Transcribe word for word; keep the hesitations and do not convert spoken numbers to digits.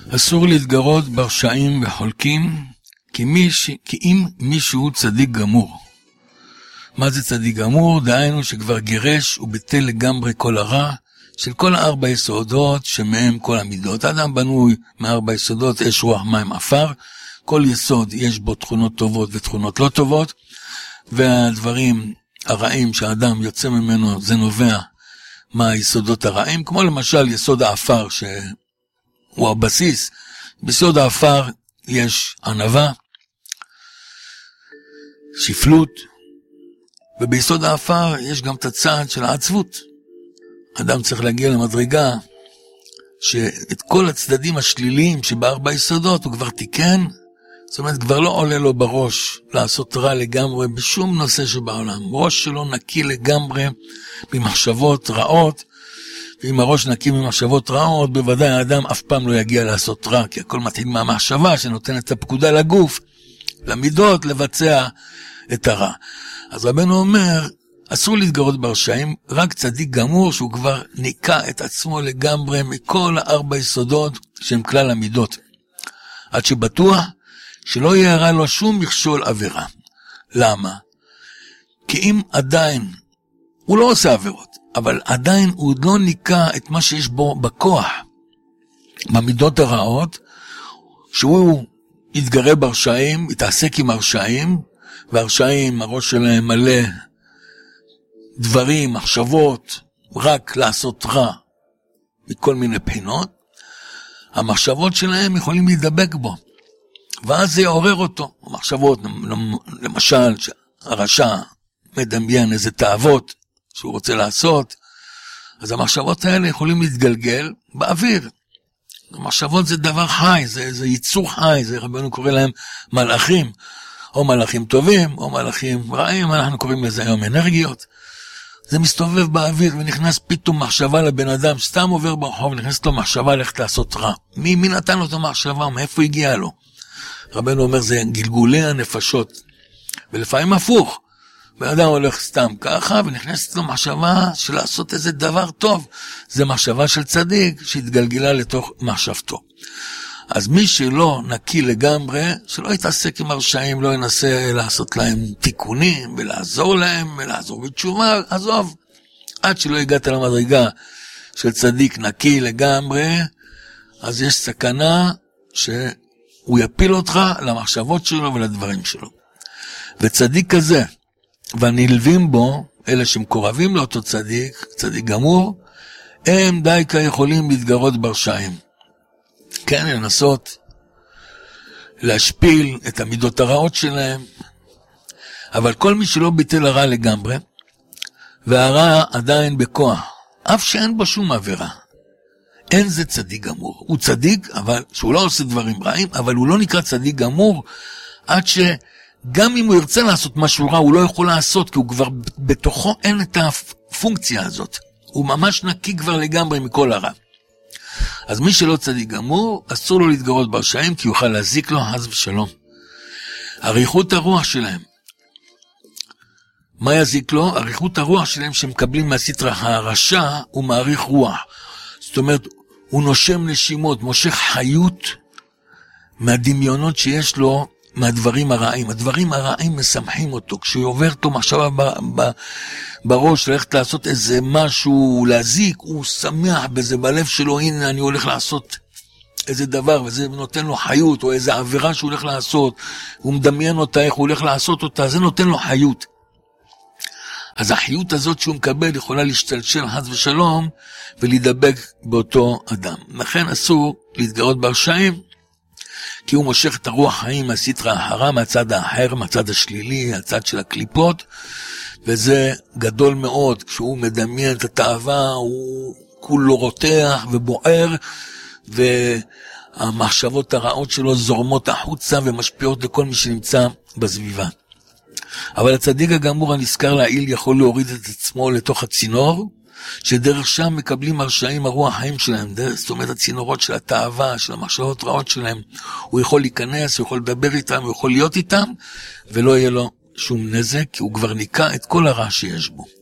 אסור להתגרות ברשעים וחולקים, כי, מיש, כי אם מישהו צדיק גמור. מה זה צדיק גמור? דהיינו שכבר גירש וביטל לגמרי כל הרע, של כל הארבע יסודות שמהם כל המידות. האדם בנוי מארבע יסודות, אש רוח מים עפר, כל יסוד יש בו תכונות טובות ותכונות לא טובות, והדברים הרעים שהאדם יוצא ממנו זה נובע מהיסודות הרעים, כמו למשל יסוד האפר שהוא הבסיס. ביסוד האפר יש ענווה, שפלות, וביסוד האפר יש גם את הצעד של העצבות. אדם צריך להגיע למדרגה שאת כל הצדדים השליליים שבארבע יסודות הוא כבר תיקן, זאת אומרת כבר לא עולה לו בראש לעשות רע לגמרי בשום נושא שבעולם. ראש שלו נקי לגמרי ממחשבות רעות, ואם הראש נקי ממחשבות רעות, בוודאי האדם אף פעם לא יגיע לעשות רע, כי הכל מתחיל מהמחשבה שנותנת את הפקודה לגוף, למידות, לבצע את הרע. אז רבנו אומר, אסור להתגרות ברשעים, רק צדיק גמור שהוא כבר ניקה את עצמו לגמרי מכל הארבע יסודות שהם כלל המידות. עד שבטוח שלא יערה לו שום מכשול עבירה. למה? כי אם עדיין, הוא לא עושה עבירות, אבל עדיין הוא עוד לא ניקה את מה שיש בו בכוח, במידות הרעות, שהוא יתגרה ברשעים, יתעסק עם הרשעים, והרשעים, הראש שלהם מלא דברים, מחשבות, רק לעשות רע מכל מיני בחינות, המחשבות שלהם יכולים להידבק בו, ואז זה יעורר אותו. המחשבות, למשל, שהרשע מדמיין איזה תאוות שהוא רוצה לעשות, אז המחשבות האלה יכולים להתגלגל באוויר. המחשבות זה דבר חי, זה, זה ייצור חי, זה רבנו קורא להם מלאכים, או מלאכים טובים, או מלאכים רעים, אנחנו קוראים לזה היום אנרגיות. זה מסתובב באוויר ונכנס פתאום מחשבה לבן אדם, סתם עובר ברחוב, נכנס לו מחשבה ללכת לעשות רע. מי, מי נתן לו את המחשבה? מאיפה הגיע לו? רבנו אומר, זה גלגולי הנפשות. ולפעמים הפוך. בן אדם הולך סתם ככה, ונכנסת לו מחשבה של לעשות איזה דבר טוב. זה מחשבה של צדיק שהתגלגלה לתוך מחשבתו. אז מי שלא נקי לגמרי, שלא יתעסק עם הרשעים, לא ינסה לעשות להם תיקונים, ולעזור להם, ולעזור בתשובה, עזוב. עד שלא הגעת למדרגה של צדיק נקי לגמרי, אז יש סכנה שהוא יפיל אותך למחשבות שלו ולדברים שלו. וצדיק כזה, והנלווים בו, אלה שמקורבים לאותו צדיק, צדיק גמור, הם דייקה יכולים להתגרות ברשעים. כן, לנסות להשפיל את המידות הרעות שלהם, אבל כל מי שלא ביטל הרע לגמרי, והרע עדיין בכוח, אף שאין בו שום עבירה, אין זה צדיק גמור. הוא צדיק, אבל שהוא לא עושה דברים רעים, אבל הוא לא נקרא צדיק גמור, עד שגם אם הוא ירצה לעשות משהו רע, הוא לא יכול לעשות, כי הוא כבר בתוכו אין את הפונקציה הזאת. הוא ממש נקי כבר לגמרי מכל הרע. אז מי שלא צדיק גמור, אסור לו להתגרות ברשעים, כי יוכל להזיק לו חס ושלום. אריכות הרוח שלהם. מה יזיק לו? אריכות הרוח שלהם שמקבלים מהסטרא הרשע, הוא מעריך רוח. זאת אומרת, הוא נושם נשימות, מושך חיות מהדמיונות שיש לו מהדברים הרעים. הדברים הרעים משמחים אותו. כשהוא עובר אותו מחשבה ב, ב, בראש, ללכת לעשות איזה משהו, להזיק, הוא שמח בזה בלב שלו, הנה אני הולך לעשות איזה דבר, וזה נותן לו חיות, או איזה עבירה שהוא הולך לעשות, הוא מדמיין אותה, איך הוא הולך לעשות אותה, זה נותן לו חיות. אז החיות הזאת שהוא מקבל יכולה להשתלשל חס ושלום, ולהידבק באותו אדם. לכן אסור להתגרות ברשעים, כי הוא מושך את הרוח חיים מהסטרא אחרא, מהצד האחר, מהצד השלילי, הצד של הקליפות, וזה גדול מאוד. כשהוא מדמיין את התאווה, הוא כולו רותח ובוער, והמחשבות הרעות שלו זורמות החוצה ומשפיעות לכל מי שנמצא בסביבה. אבל הצדיק הגמור הנזכר לעיל יכול להוריד את עצמו לתוך הצינור, שדרך שם מקבלים הרשעים הרוח חיים שלהם, זאת אומרת הצינורות של התאווה, של המחשבות רעות שלהם, הוא יכול להיכנס, הוא יכול לדבר איתם, הוא יכול להיות איתם, ולא יהיה לו שום נזק, כי הוא כבר ניקה את כל הרע שיש בו.